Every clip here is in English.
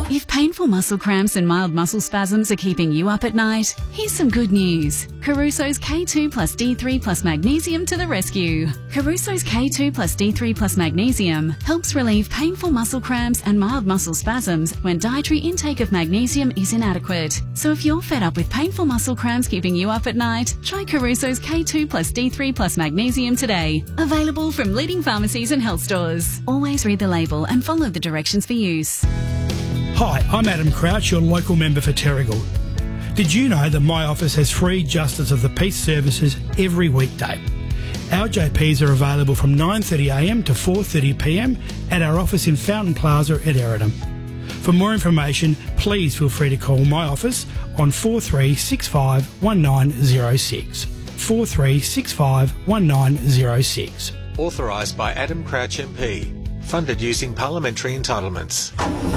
If painful muscle cramps and mild muscle spasms are keeping you up at night, here's some good news. Caruso's K2 plus D3 plus magnesium to the rescue. Caruso's K2 plus D3 plus magnesium helps relieve painful muscle cramps and mild muscle spasms when dietary intake of magnesium is inadequate. So if you're fed up with painful muscle cramps keeping you up at night, try Caruso's K2 plus D3 plus magnesium today. Available from leading pharmacies and health stores. Always read the label and follow the directions for use. Hi, I'm Adam Crouch, your local member for Terrigal. Did you know that my office has free Justice of the Peace services every weekday? Our JPs are available from 9:30am to 4:30pm at our office in Fountain Plaza at Eridanum. For more information, please feel free to call my office on 4365 1906. 4365 1906. Authorised by Adam Crouch MP. Funded using parliamentary entitlements.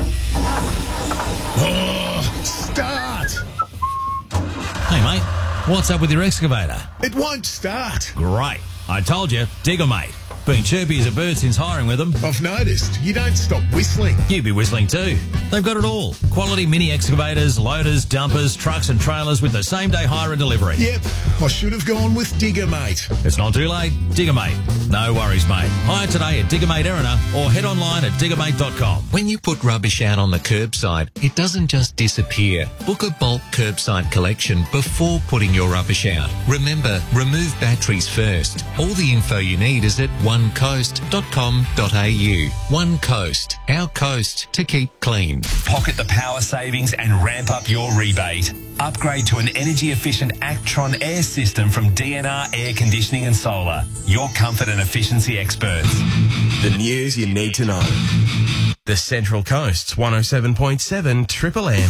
Oh, start! Hey mate, what's up with your excavator? It won't start. Great. I told you, Digger Mate. Been chirpy as a bird since hiring with them. I've noticed. You don't stop whistling. You'd be whistling too. They've got it all. Quality mini excavators, loaders, dumpers, trucks and trailers with the same day hire and delivery. Yep, I should have gone with Digger Mate. It's not too late. Digger Mate. No worries, mate. Hire today at Digger Mate Erina or head online at diggermate.com. When you put rubbish out on the curbside, it doesn't just disappear. Book a bulk curbside collection before putting your rubbish out. Remember, remove batteries first. All the info you need is at onecoast.com.au. One Coast, our coast to keep clean. Pocket the power savings and ramp up your rebate. Upgrade to an energy-efficient Actron air system from DNR Air Conditioning and Solar. Your comfort and efficiency experts. The news you need to know. The Central Coast's 107.7 Triple M.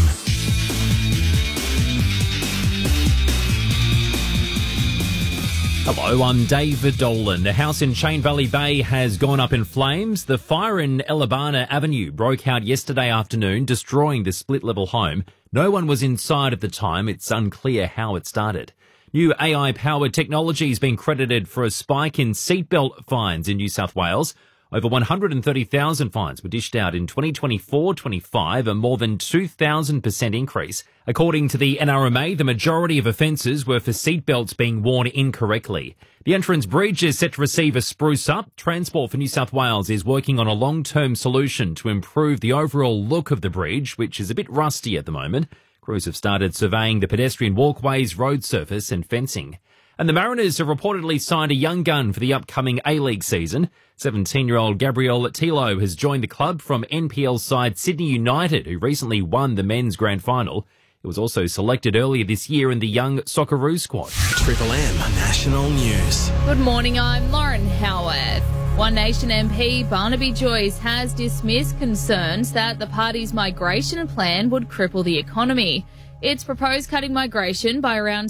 Hello, I'm David Dolan. The house in Chain Valley Bay has gone up in flames. The fire in Elabana Avenue broke out yesterday afternoon, destroying the split-level home. No one was inside at the time. It's unclear how it started. New AI-powered technology has been credited for a spike in seatbelt fines in New South Wales. Over 130,000 fines were dished out in 2024-25, a more than 2,000% increase. According to the NRMA, the majority of offences were for seatbelts being worn incorrectly. The Entrance Bridge is set to receive a spruce up. Transport for New South Wales is working on a long-term solution to improve the overall look of the bridge, which is a bit rusty at the moment. Crews have started surveying the pedestrian walkways, road surface and fencing. And the Mariners have reportedly signed a young gun for the upcoming A-League season. 17-year-old Gabriel Tilo has joined the club from NPL side Sydney United, who recently won the men's grand final. It was also selected earlier this year in the Young Socceroos squad. Triple M National News. Good morning, I'm Lauren Howarth. One Nation MP Barnaby Joyce has dismissed concerns that the party's migration plan would cripple the economy. It's proposed cutting migration by around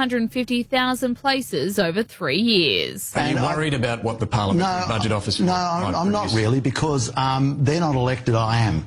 750,000 places over 3 years. Are you worried about what the Parliament Budget Office No, I'm not really, because they're not elected, I am.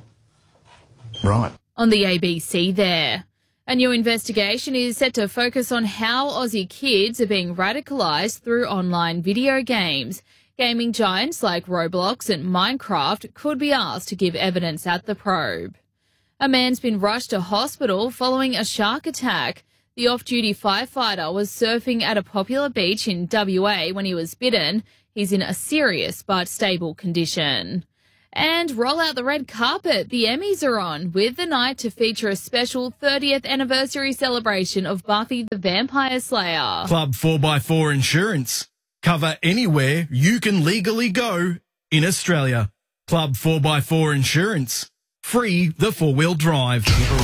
Right. On the ABC there. A new investigation is set to focus on how Aussie kids are being radicalised through online video games. Gaming giants like Roblox and Minecraft could be asked to give evidence at the probe. A man's been rushed to hospital following a shark attack. The off-duty firefighter was surfing at a popular beach in WA when he was bitten. He's in a serious but stable condition. And roll out the red carpet. The Emmys are on, with the night to feature a special 30th anniversary celebration of Buffy the Vampire Slayer. Club 4x4 Insurance. Cover anywhere you can legally go in Australia. Club 4x4 Insurance. Free the four-wheel drive.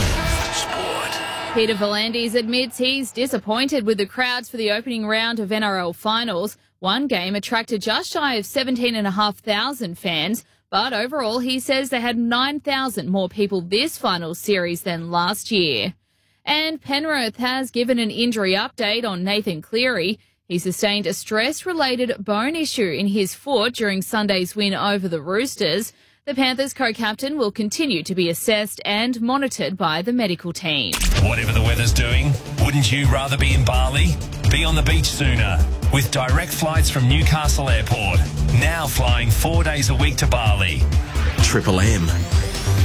Peter V'landys admits he's disappointed with the crowds for the opening round of NRL finals. One game attracted just shy of 17,500 fans, but overall he says they had 9,000 more people this final series than last year. And Penrith has given an injury update on Nathan Cleary. He sustained a stress-related bone issue in his foot during Sunday's win over the Roosters. The Panthers co-captain will continue to be assessed and monitored by the medical team. Whatever the weather's doing, wouldn't you rather be in Bali? Be on the beach sooner with direct flights from Newcastle Airport. Now flying 4 days a week to Bali. Triple M.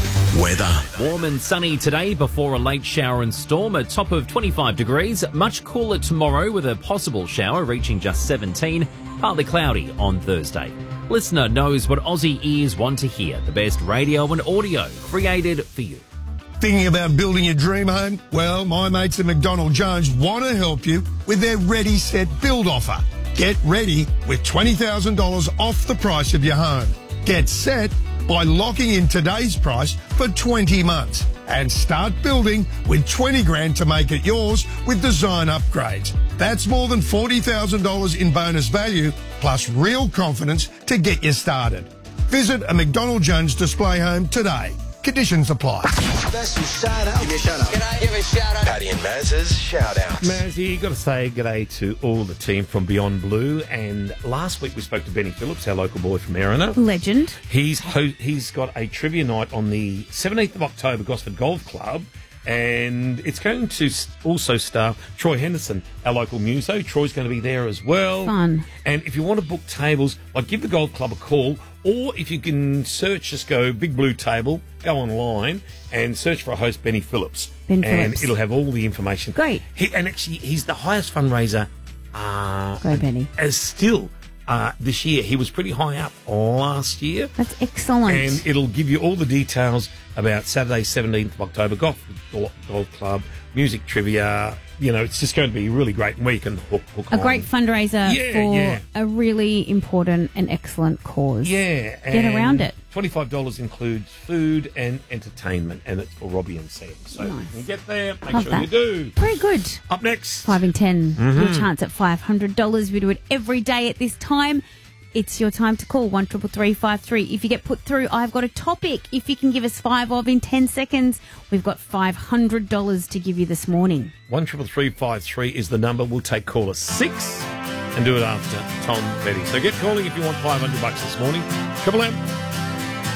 weather. Warm and sunny today before a late shower and storm, a top of 25 degrees. Much cooler tomorrow with a possible shower reaching just 17. Partly cloudy on Thursday. Listener knows what Aussie ears want to hear. The best radio and audio created for you. Thinking about building your dream home? Well, my mates at McDonald Jones want to help you with their Ready Set Build offer. Get ready with $20,000 off the price of your home. Get set by locking in today's price for 20 months and start building with 20 grand to make it yours with design upgrades. That's more than $40,000 in bonus value plus real confidence to get you started. Visit a McDonald Jones display home today. Conditions apply. Special shout out. Give me a shout out. Can I give a shout out? Paddy and Maz's shout out. Mazzy, got to say g'day to all the team from Beyond Blue. And last week we spoke to Benny Phillips, our local boy from Erina. Legend. He's got a trivia night on the 17th of October, Gosford Golf Club. And it's going to also star Troy Henderson, our local muso. Troy's going to be there as well. Fun. And if you want to book tables, give the golf club a call. Or if you can search, just go Big Blue Table, go online and search for a host, Benny Phillips. Ben and Phillips. It'll have all the information. Great. He's the highest fundraiser. Go, Benny. As still this year. He was pretty high up last year. That's excellent. And it'll give you all the details about Saturday, 17th of October, Golf Club, music trivia. You know, it's just going to be really great. And we can hook a on. great fundraiser for a really important and excellent cause. Yeah. Get around it. $25 includes food and entertainment, and it's for Robbie and Sam. So nice. you get there, make Love sure that. you do. Very good. Up next. 5 and 10. Mhm. Your chance at $500. We do it every day at this time. It's your time to call 133353. If you get put through, I've got a topic. If you can give us 5 of in 10 seconds, we've got $500 to give you this morning. 133353 is the number. We'll take caller 6 and do it after Tom Petty. So get calling if you want $500 this morning. Triple M.